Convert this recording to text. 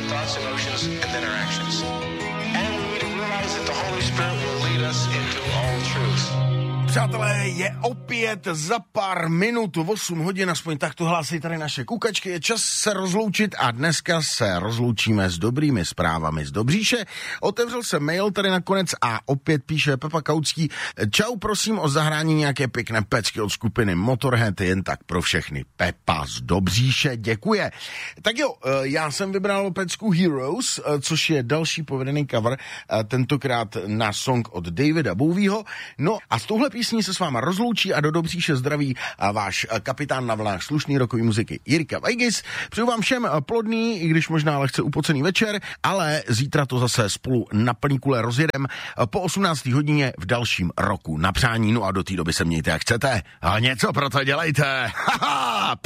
thoughts, emotions, and then our actions. And we need to realize that the Holy Spirit will lead us into all truth. Přátelé, je opět za pár minut 8 hodin, aspoň tak to hlásí tady naše kukačky, je čas se rozloučit a dneska se rozloučíme s dobrými zprávami z Dobříše. Otevřel se mail tady nakonec a opět píše Pepa Kautský: čau, prosím o zahrání nějaké pěkné pecky od skupiny Motorhead, jen tak pro všechny. Pepa z Dobříše děkuje. Tak jo, já jsem vybral pecku Heroes, což je další povedený cover, tentokrát na song od Davida Bowieho. No a s touhle písní se s váma rozloučí a do Dobříše zdraví a váš kapitán na vlnách slušný rokový muziky Jirka Vajgis. Přeju vám všem plodný, i když možná lehce upocený večer, ale zítra to zase spolu na plný kule rozjedem po 18. hodině v dalším roku na přání. No a do té doby se mějte jak chcete a něco pro to dělejte. Haha!